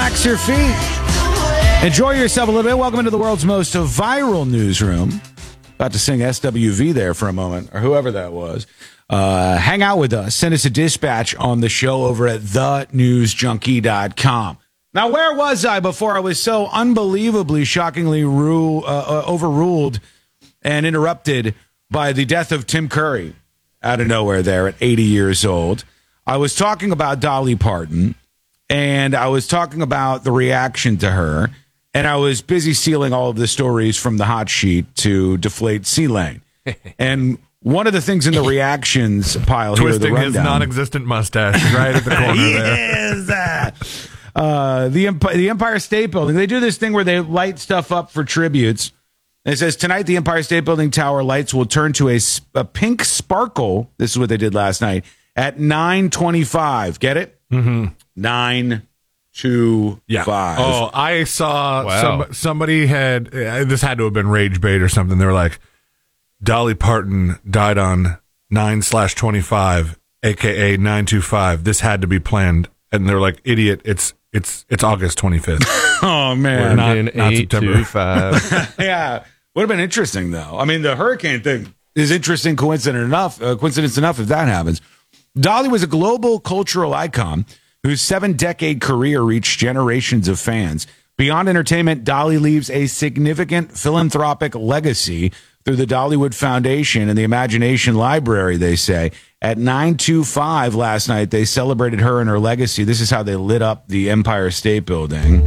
relax your feet. Enjoy yourself a little bit. Welcome into the world's most viral newsroom. About to sing SWV there for a moment, or whoever that was. Hang out with us. Send us a dispatch on the show over at thenewsjunkie.com. Now, where was I before I was so unbelievably, shockingly overruled and interrupted by the death of Tim Curry out of nowhere there at 80 years old? I was talking about Dolly Parton, and I was talking about the reaction to her, and I was busy stealing all of the stories from the hot sheet to deflate C-Lane. And one of the things in the reactions pile here, twisting his non-existent mustache right at the corner there. The Empire State Building. They do this thing where they light stuff up for tributes. It says, tonight, the Empire State Building tower lights will turn to a pink sparkle. This is what they did last night at 9:25. Get it? Mm-hmm. 9:25. Yeah. Oh, I saw somebody had, this had to have been rage bait or something. They were like, Dolly Parton died on 9/25, a.k.a. 925. This had to be planned. And they're like, idiot, it's August 25th. Oh, man. Not September. Yeah. Would have been interesting, though. I mean, the hurricane thing is interesting, coincidence enough if that happens. Dolly was a global cultural icon whose 7-decade career reached generations of fans. Beyond entertainment, Dolly leaves a significant philanthropic legacy through the Dollywood Foundation and the Imagination Library, they say. At 9:25 last night, they celebrated her and her legacy. This is how they lit up the Empire State Building.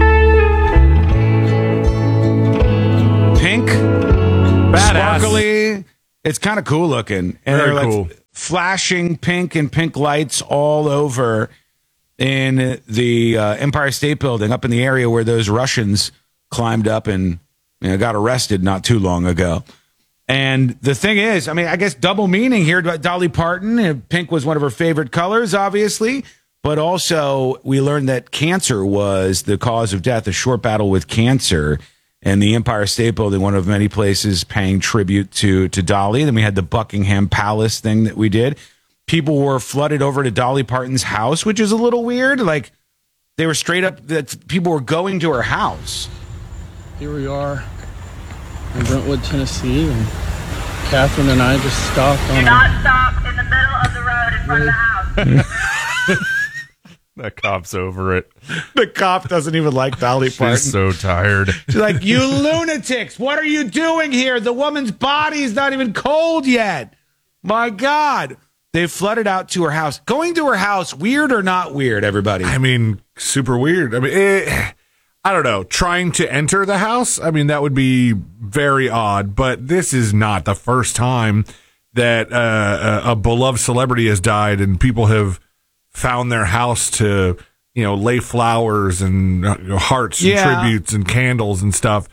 Pink, badass, sparkly. It's kind of cool looking. And very they're cool. Flashing pink and pink lights all over in the Empire State Building, up in the area where those Russians climbed up and got arrested not too long ago. And the thing is, I mean, I guess double meaning here about Dolly Parton. Pink was one of her favorite colors, obviously. But also, we learned that cancer was the cause of death, a short battle with cancer. And the Empire State Building, one of many places paying tribute to Dolly. Then we had the Buckingham Palace thing that we did. People were flooded over to Dolly Parton's house, which is a little weird. Like, they were straight up, that people were going to her house. Here we are in Brentwood, Tennessee, and Catherine and I just stopped on. Do not stop in the middle of the road in front of the house. That cop's over it. The cop doesn't even like Dolly Parton. She's so tired. She's like, you lunatics, what are you doing here? The woman's body's not even cold yet. My God. They flooded out to her house. Going to her house, weird or not weird, everybody? I mean, super weird. I mean, I don't know. Trying to enter the house, I mean, that would be very odd. But this is not the first time that a beloved celebrity has died and people have found their house to, lay flowers and hearts and tributes and candles and stuff.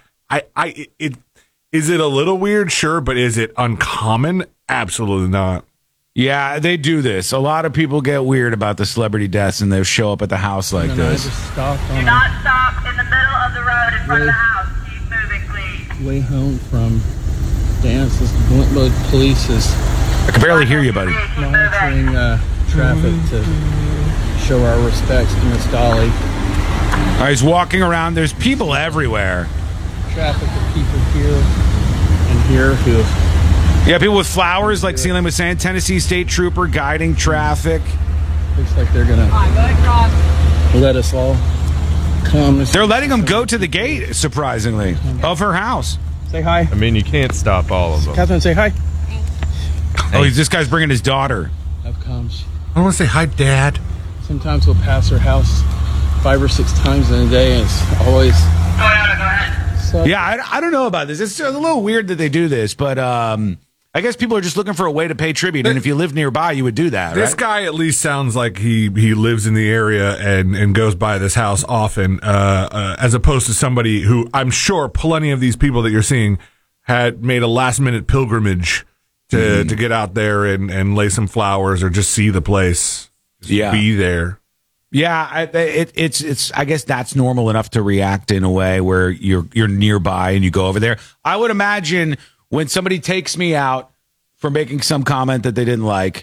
Is it a little weird? Sure. But is it uncommon? Absolutely not. Yeah, they do this. A lot of people get weird about the celebrity deaths, and they show up at the house like this. Do not stop in the middle of the road in front of the house. Keep moving, please. Way home from dances, Brentwood police is I can barely hear you, buddy. monitoring traffic to show our respects to Miss Dolly. All right, he's walking around. There's people everywhere. Traffic of people here and here who... Yeah, people with flowers, like C-Lane was saying. Tennessee State Trooper guiding traffic. Looks like they're going to let us all come. They're letting them go to the gate, surprisingly, of her house. Say hi. I mean, you can't stop all of them. Catherine, say hi. Oh, this guy's bringing his daughter. Up comes. I want to say hi, Dad. Sometimes we'll pass her house 5 or 6 times in a day, and it's always... Go ahead. Yeah, I don't know about this. It's a little weird that they do this, but I guess people are just looking for a way to pay tribute, and if you live nearby, you would do that, This right? guy at least sounds like he lives in the area and goes by this house often, as opposed to somebody who, I'm sure plenty of these people that you're seeing had made a last-minute pilgrimage to get out there and lay some flowers or just see the place. Just be there. Yeah, it's. I guess that's normal enough to react in a way where you're nearby and you go over there. I would imagine when somebody takes me out for making some comment that they didn't like,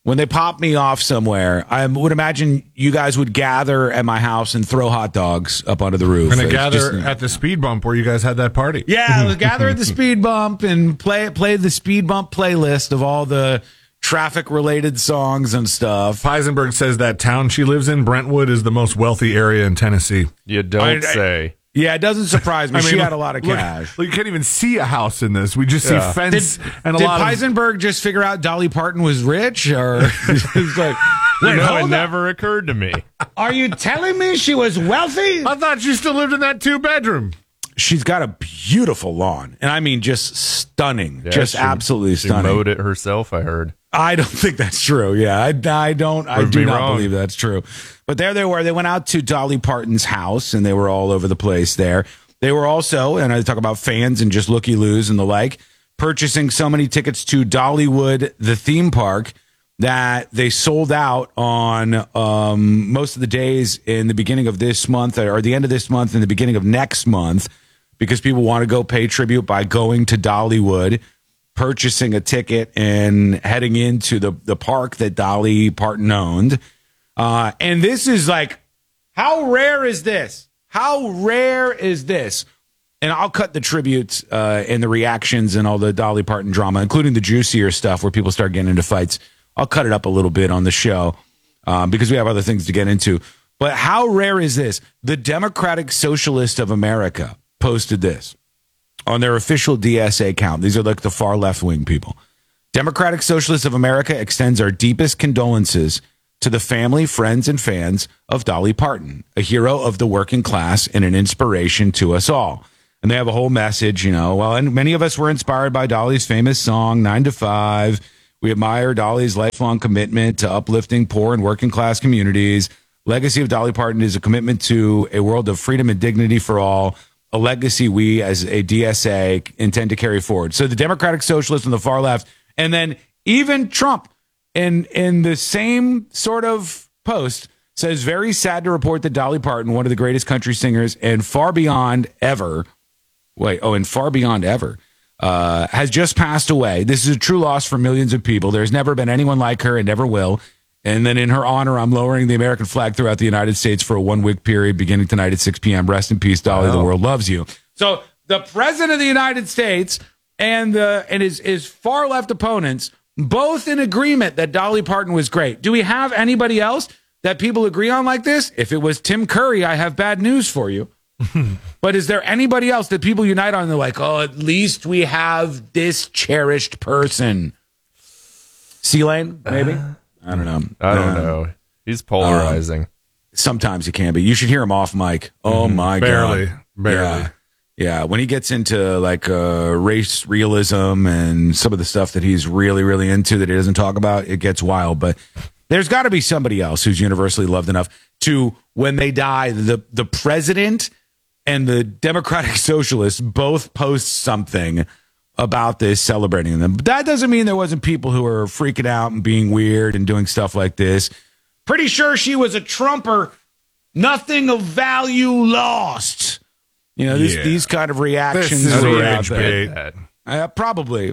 when they pop me off somewhere, I would imagine you guys would gather at my house and throw hot dogs up onto the roof. We're going to It's gather just- at the speed bump where you guys had that party. Yeah, let's gather at the speed bump and play the speed bump playlist of all the traffic related songs and stuff. Heisenberg says that town she lives in, Brentwood, is the most wealthy area in Tennessee. You don't say. Yeah, it doesn't surprise me. She had a lot of look, cash. You can't even see a house in this. We just see fence and a Did lot of... Heisenberg just figure out Dolly Parton was rich, or it's like, wait, No, hold it on. never occurred to me. Are you telling me she was wealthy? I thought you still lived in that 2-bedroom. She's got a beautiful lawn, and I mean just stunning, Yeah, just she- absolutely She stunning. mowed it herself, I heard. I don't think that's true. Yeah, I do me not wrong. believe that's true. But there they were. They went out to Dolly Parton's house, and they were all over the place there. They were also, and I talk about fans and just looky-loos and the like, purchasing so many tickets to Dollywood, the theme park, that they sold out on most of the days in the beginning of this month, or the end of this month and the beginning of next month, because people want to go pay tribute by going to Dollywood, purchasing a ticket and heading into the park that Dolly Parton owned. And this is like, how rare is this? How rare is this? And I'll cut the tributes and the reactions and all the Dolly Parton drama, including the juicier stuff where people start getting into fights. I'll cut it up a little bit on the show because we have other things to get into. But how rare is this? The Democratic Socialist of America posted this on their official DSA account. These are like the far left wing people. Democratic Socialists of America extends our deepest condolences to the family, friends, and fans of Dolly Parton, a hero of the working class and an inspiration to us all. And they have a whole message, and many of us were inspired by Dolly's famous song, 9 to 5. We admire Dolly's lifelong commitment to uplifting poor and working class communities. Legacy of Dolly Parton is a commitment to a world of freedom and dignity for all, a legacy we as a DSA intend to carry forward. So the Democratic Socialists on the far left, and then even Trump in the same sort of post says, very sad to report that Dolly Parton, one of the greatest country singers and far beyond ever, has just passed away. This is a true loss for millions of people. There's never been anyone like her and never will. And then in her honor, I'm lowering the American flag throughout the United States for a 1-week period beginning tonight at 6 p.m. Rest in peace, Dolly. The world loves you. So the president of the United States and his far left opponents, both in agreement that Dolly Parton was great. Do we have anybody else that people agree on like this? If it was Tim Curry, I have bad news for you. But is there anybody else that people unite on? They're like, oh, at least we have this cherished person. C-Lane, maybe? I don't know. I don't know. He's polarizing. Sometimes it can be. You should hear him off mic. Oh, my God. Barely. Yeah, when he gets into like race realism and some of the stuff that he's really, really into that he doesn't talk about, it gets wild. But there's got to be somebody else who's universally loved enough to, when they die, the president and the Democratic Socialists both post something about this, celebrating them. But that doesn't mean there wasn't people who were freaking out and being weird and doing stuff like this. Pretty sure she was a Trumper. Nothing of value lost. These kind of reactions This is are rage out there. bait. Probably.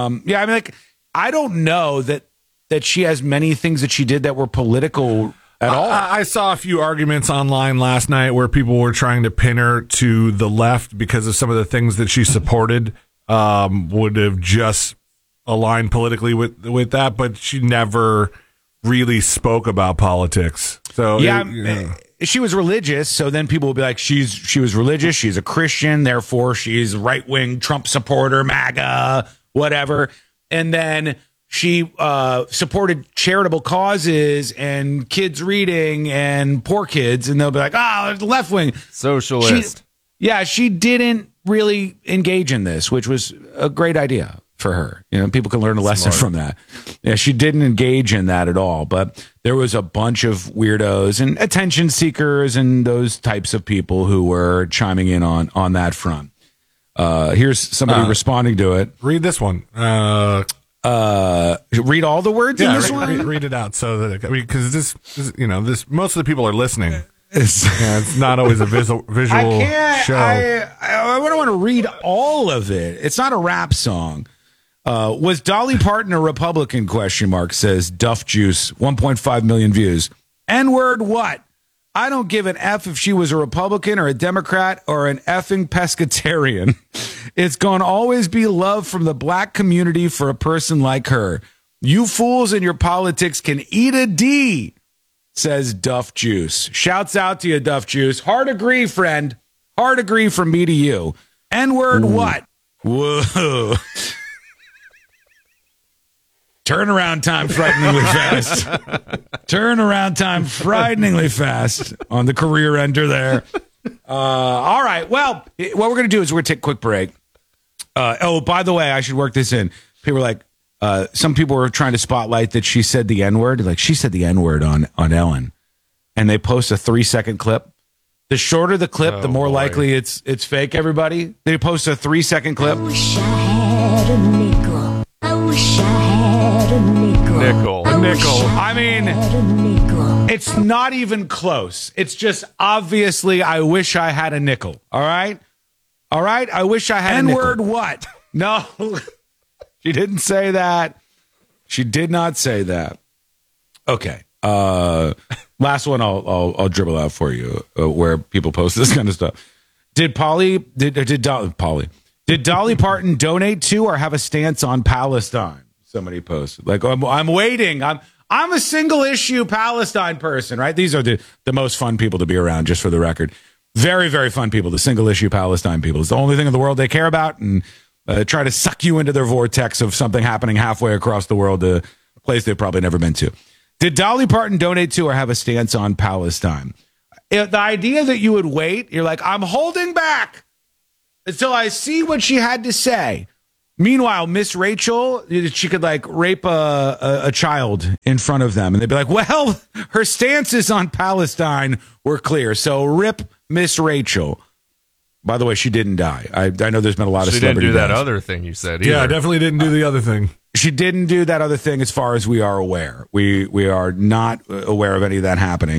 I don't know that she has many things that she did that were political at all. I saw a few arguments online last night where people were trying to pin her to the left because of some of the things that she supported would have just aligned politically with that, but she never really spoke about politics. So she was religious, so then people will be like, she was religious, she's a Christian, therefore she's right-wing Trump supporter, MAGA, whatever. And then she supported charitable causes and kids reading and poor kids, and they'll be like, oh, left-wing. Socialist. She didn't really engage in this, which was a great idea for her. People can learn a lesson from that. Yeah, she didn't engage in that at all, but there was a bunch of weirdos and attention seekers and those types of people who were chiming in on that front. Here's somebody responding to it. Read this one. Read all the words in this one? Read it out so that because this most of the people are listening. It's not always a visual show. I don't want to read all of it. It's not a rap song. Was Dolly Parton a Republican, ? Says Duff Juice, 1.5 million views. N-word what? I don't give an F if she was a Republican or a Democrat or an effing pescatarian. It's going to always be love from the black community for a person like her. You fools in your politics can eat a D, says Duff Juice. Shouts out to you, Duff Juice. Hard agree, friend. Hard agree from me to you. N-word what? Whoa. Turnaround time frighteningly fast. Turnaround time frighteningly fast on the career ender there. All right. Well, what we're going to do is we're going to take a quick break. By the way, I should work this in. People were like, some people were trying to spotlight that she said the N-word. Like, she said the N-word on Ellen. And they post a 3-second clip. The shorter the clip, the more likely it's fake, everybody. They post a 3-second clip. I wish I had a nickel. I wish I had a nickel. Nickel. I mean, it's not even close. It's just obviously, I wish I had a nickel. All right? All right? I wish I had a nickel. N-word what? No. She didn't say that. She did not say that. Okay. Last one I'll dribble out for you where people post this kind of stuff. Did Dolly Parton donate to or have a stance on Palestine? Somebody posted. Like, I'm waiting. I'm a single issue Palestine person, right? These are the most fun people to be around, just for the record. Very, very fun people, the single issue Palestine people. It's the only thing in the world they care about, and try to suck you into their vortex of something happening halfway across the world, a place they've probably never been to. Did Dolly Parton donate to or have a stance on Palestine? The idea that you would wait, you're like, I'm holding back until I see what she had to say. Meanwhile, Miss Rachel, she could like rape a child in front of them. And they'd be like, well, her stances on Palestine were clear. So rip Miss Rachel. By the way, she didn't die. I know there's been a lot of celebrity She didn't do that deaths. other thing you said either. Yeah, I definitely didn't do the other thing. She didn't do that other thing as far as we are aware. We are not aware of any of that happening.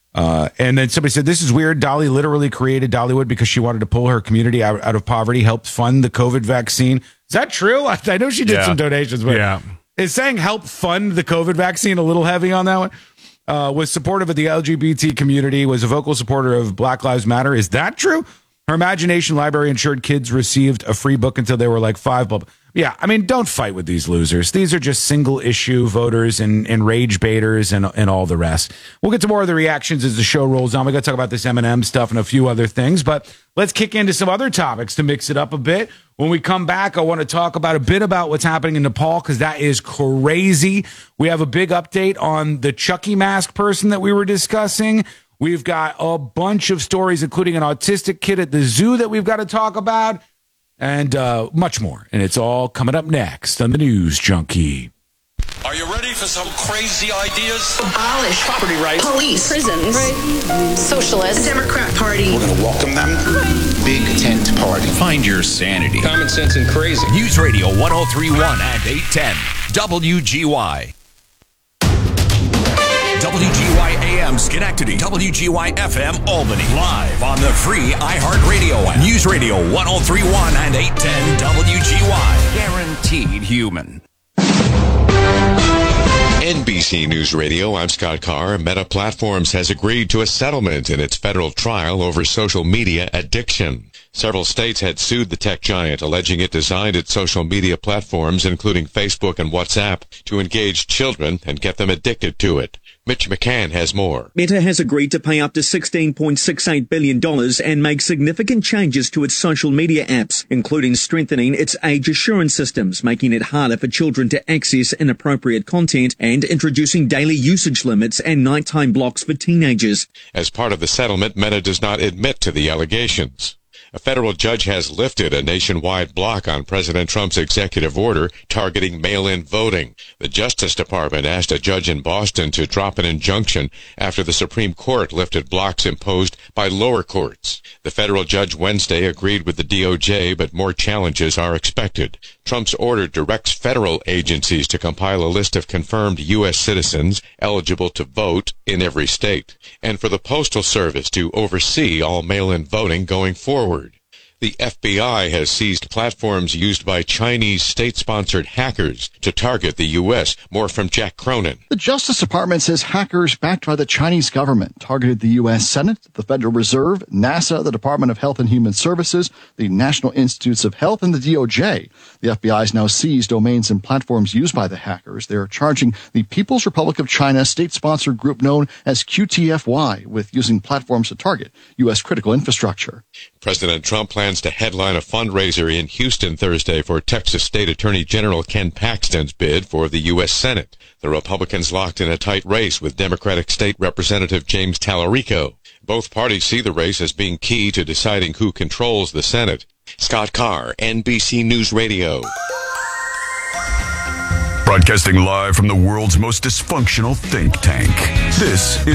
And then somebody said, this is weird. Dolly literally created Dollywood because she wanted to pull her community out of poverty, helped fund the COVID vaccine. Is that true? I know she did some donations, but is saying help fund the COVID vaccine a little heavy on that one? Was supportive of the LGBT community, was a vocal supporter of Black Lives Matter. Is that true? Her Imagination Library ensured kids received a free book until they were like 5. Yeah, I mean, don't fight with these losers. These are just single issue voters and rage baiters and all the rest. We'll get to more of the reactions as the show rolls on. We got to talk about this Eminem stuff and a few other things, but let's kick into some other topics to mix it up a bit. When we come back, I want to talk about a bit about what's happening in Nepal because that is crazy. We have a big update on the Chucky mask person that we were discussing. We've got a bunch of stories, including an autistic kid at the zoo that we've got to talk about, and much more. And it's all coming up next on the News Junkie. Are you ready for some crazy ideas? Abolish Property rights. police, prisons, socialists, Democrat Party. We're going to welcome them. Big tent party. Find your sanity. Common sense and crazy. News Radio 1031 and 810 WGY. WGY AM Schenectady, WGY FM Albany, live on the free iHeartRadio app. News Radio 1031 and 810 WGY. Guaranteed human. NBC News Radio, I'm Scott Carr. Meta Platforms has agreed to a settlement in its federal trial over social media addiction. Several states had sued the tech giant, alleging it designed its social media platforms, including Facebook and WhatsApp, to engage children and get them addicted to it. Mitch McCann has more. Meta has agreed to pay up to $16.68 billion and make significant changes to its social media apps, including strengthening its age assurance systems, making it harder for children to access inappropriate content, and introducing daily usage limits and nighttime blocks for teenagers. As part of the settlement, Meta does not admit to the allegations. A federal judge has lifted a nationwide block on President Trump's executive order targeting mail-in voting. The Justice Department asked a judge in Boston to drop an injunction after the Supreme Court lifted blocks imposed by lower courts. The federal judge Wednesday agreed with the DOJ, but more challenges are expected. Trump's order directs federal agencies to compile a list of confirmed U.S. citizens eligible to vote in every state, and for the Postal Service to oversee all mail-in voting going forward. The FBI has seized platforms used by Chinese state-sponsored hackers to target the U.S. More from Jack Cronin. The Justice Department says hackers backed by the Chinese government targeted the U.S. Senate, the Federal Reserve, NASA, the Department of Health and Human Services, the National Institutes of Health, and the DOJ. The FBI has now seized domains and platforms used by the hackers. They're charging the People's Republic of China state-sponsored group known as QTFY with using platforms to target U.S. critical infrastructure. President Trump plans to headline a fundraiser in Houston Thursday for Texas State Attorney General Ken Paxton's bid for the U.S. Senate. The Republicans locked in a tight race with Democratic State Representative James Tallarico. Both parties see the race as being key to deciding who controls the Senate. Scott Carr, NBC News Radio. Broadcasting live from the world's most dysfunctional think tank. This is